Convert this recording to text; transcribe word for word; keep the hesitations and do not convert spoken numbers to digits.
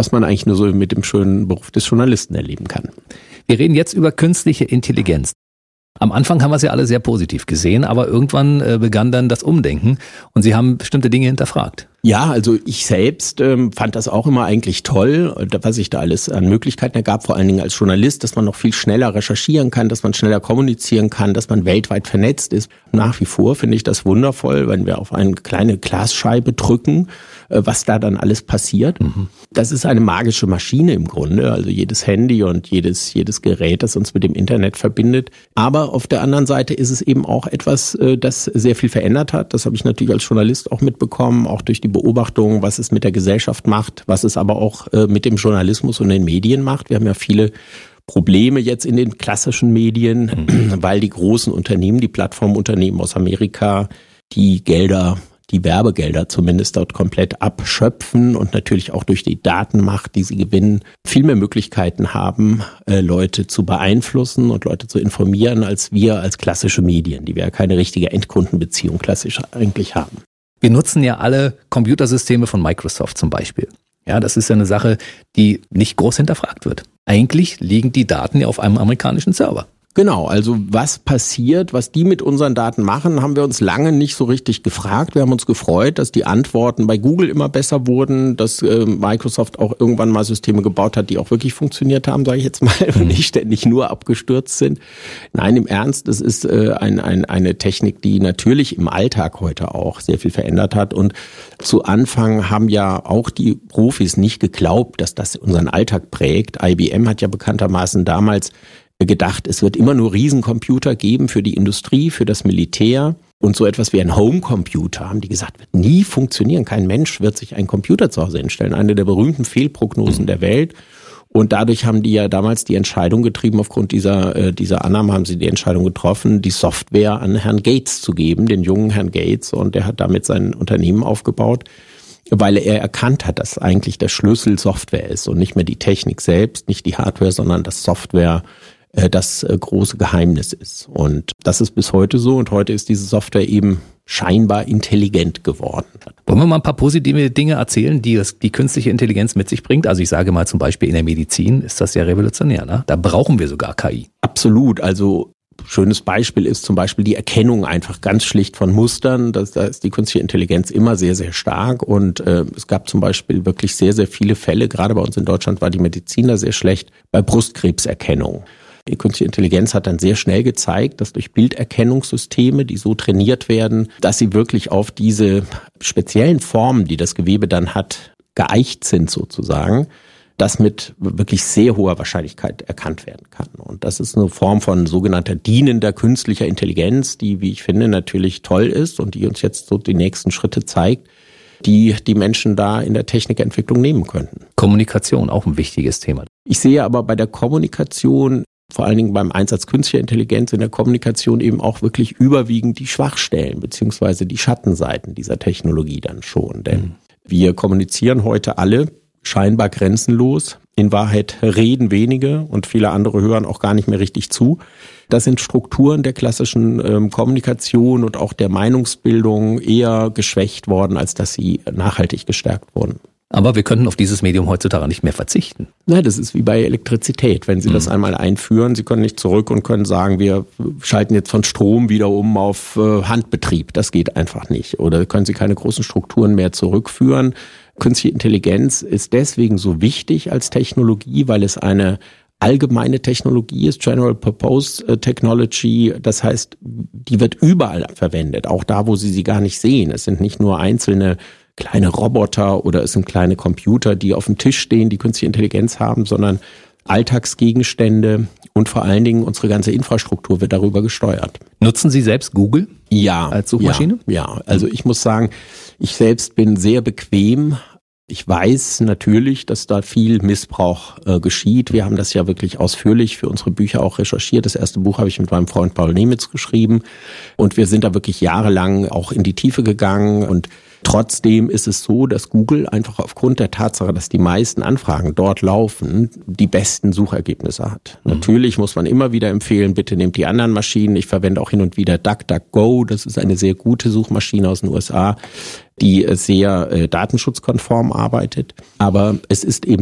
was man eigentlich nur so mit dem schönen Beruf des Journalisten erleben kann. Wir reden jetzt über künstliche Intelligenz. Am Anfang haben wir es ja alle sehr positiv gesehen, aber irgendwann äh, begann dann das Umdenken und Sie haben bestimmte Dinge hinterfragt. Ja, also ich selbst ähm, fand das auch immer eigentlich toll, was sich da alles an Möglichkeiten ergab, vor allen Dingen als Journalist, dass man noch viel schneller recherchieren kann, dass man schneller kommunizieren kann, dass man weltweit vernetzt ist. Nach wie vor finde ich das wundervoll, wenn wir auf eine kleine Glasscheibe drücken, äh, was da dann alles passiert. Mhm. Das ist eine magische Maschine im Grunde, also jedes Handy und jedes jedes Gerät, das uns mit dem Internet verbindet. Aber auf der anderen Seite ist es eben auch etwas, äh, das sehr viel verändert hat. Das habe ich natürlich als Journalist auch mitbekommen, auch durch die Beobachtungen, was es mit der Gesellschaft macht, was es aber auch äh, mit dem Journalismus und den Medien macht. Wir haben ja viele Probleme jetzt in den klassischen Medien, mhm. weil die großen Unternehmen, die Plattformunternehmen aus Amerika, die Gelder, die Werbegelder zumindest dort komplett abschöpfen und natürlich auch durch die Datenmacht, die sie gewinnen, viel mehr Möglichkeiten haben, äh, Leute zu beeinflussen und Leute zu informieren, als wir als klassische Medien, die wir ja keine richtige Endkundenbeziehung klassisch eigentlich haben. Wir nutzen ja alle Computersysteme von Microsoft zum Beispiel. Ja, das ist ja eine Sache, die nicht groß hinterfragt wird. Eigentlich liegen die Daten ja auf einem amerikanischen Server. Genau, also was passiert, was die mit unseren Daten machen, haben wir uns lange nicht so richtig gefragt. Wir haben uns gefreut, dass die Antworten bei Google immer besser wurden, dass äh, Microsoft auch irgendwann mal Systeme gebaut hat, die auch wirklich funktioniert haben, sage ich jetzt mal, und nicht ständig nur abgestürzt sind. Nein, im Ernst, das ist äh, ein, ein, eine Technik, die natürlich im Alltag heute auch sehr viel verändert hat. Und zu Anfang haben ja auch die Profis nicht geglaubt, dass das unseren Alltag prägt. I B M hat ja bekanntermaßen damals gedacht, es wird immer nur Riesencomputer geben für die Industrie, für das Militär. Und so etwas wie ein Homecomputer, haben die gesagt, wird nie funktionieren. Kein Mensch wird sich einen Computer zu Hause hinstellen. Eine der berühmten Fehlprognosen der Welt. Und dadurch haben die ja damals die Entscheidung getrieben, aufgrund dieser, äh, dieser Annahme haben sie die Entscheidung getroffen, die Software an Herrn Gates zu geben, den jungen Herrn Gates. Und der hat damit sein Unternehmen aufgebaut, weil er erkannt hat, dass eigentlich der Schlüssel Software ist und nicht mehr die Technik selbst, nicht die Hardware, sondern das Software das große Geheimnis ist. Und das ist bis heute so. Und heute ist diese Software eben scheinbar intelligent geworden. Wollen wir mal ein paar positive Dinge erzählen, die das, die künstliche Intelligenz mit sich bringt? Also ich sage mal zum Beispiel in der Medizin ist das ja revolutionär, ne? Da brauchen wir sogar K I. Absolut. Also schönes Beispiel ist zum Beispiel die Erkennung einfach ganz schlicht von Mustern. Das, da ist die künstliche Intelligenz immer sehr, sehr stark. Und äh, es gab zum Beispiel wirklich sehr, sehr viele Fälle. Gerade bei uns in Deutschland war die Medizin da sehr schlecht bei Brustkrebserkennung. Die künstliche Intelligenz hat dann sehr schnell gezeigt, dass durch Bilderkennungssysteme, die so trainiert werden, dass sie wirklich auf diese speziellen Formen, die das Gewebe dann hat, geeicht sind sozusagen, das mit wirklich sehr hoher Wahrscheinlichkeit erkannt werden kann. Und das ist eine Form von sogenannter dienender künstlicher Intelligenz, die, wie ich finde, natürlich toll ist und die uns jetzt so die nächsten Schritte zeigt, die die Menschen da in der Technikentwicklung nehmen könnten. Kommunikation, auch ein wichtiges Thema. Ich sehe aber bei der Kommunikation, vor allen Dingen beim Einsatz künstlicher Intelligenz in der Kommunikation eben auch wirklich überwiegend die Schwachstellen beziehungsweise die Schattenseiten dieser Technologie dann schon. Denn mhm. wir kommunizieren heute alle scheinbar grenzenlos. In Wahrheit reden wenige und viele andere hören auch gar nicht mehr richtig zu. Das sind Strukturen der klassischen ähm, Kommunikation und auch der Meinungsbildung eher geschwächt worden, als dass sie nachhaltig gestärkt wurden. Aber wir könnten auf dieses Medium heutzutage nicht mehr verzichten. Na, das ist wie bei Elektrizität. Wenn Sie mhm. das einmal einführen, Sie können nicht zurück und können sagen, wir schalten jetzt von Strom wieder um auf äh, Handbetrieb. Das geht einfach nicht. Oder können Sie keine großen Strukturen mehr zurückführen. Künstliche Intelligenz ist deswegen so wichtig als Technologie, weil es eine allgemeine Technologie ist, General Purpose Technology. Das heißt, die wird überall verwendet, auch da, wo Sie sie gar nicht sehen. Es sind nicht nur einzelne kleine Roboter oder es sind kleine Computer, die auf dem Tisch stehen, die künstliche Intelligenz haben, sondern Alltagsgegenstände und vor allen Dingen unsere ganze Infrastruktur wird darüber gesteuert. Nutzen Sie selbst Google ja, als Suchmaschine? Ja, ja, also ich muss sagen, ich selbst bin sehr bequem. Ich weiß natürlich, dass da viel Missbrauch äh, geschieht. Wir haben das ja wirklich ausführlich für unsere Bücher auch recherchiert. Das erste Buch habe ich mit meinem Freund Paul Nemitz geschrieben und wir sind da wirklich jahrelang auch in die Tiefe gegangen und trotzdem ist es so, dass Google einfach aufgrund der Tatsache, dass die meisten Anfragen dort laufen, die besten Suchergebnisse hat. Mhm. Natürlich muss man immer wieder empfehlen, bitte nehmt die anderen Maschinen. Ich verwende auch hin und wieder DuckDuckGo. Das ist eine sehr gute Suchmaschine aus den U S A, die sehr äh, datenschutzkonform arbeitet. Aber es ist eben